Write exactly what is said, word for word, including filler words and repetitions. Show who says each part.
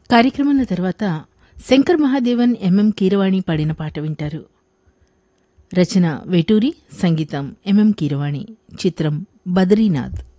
Speaker 1: కార్యక్రమంలో తర్వాత శంకర్ మహాదేవన్ ఎంఎం కీరవాణి పాడిన పాట వింటారు. రచన వేటూరి, సంగీతం ఎంఎం కీరవాణి. చిత్రం బద్రీనాథ్.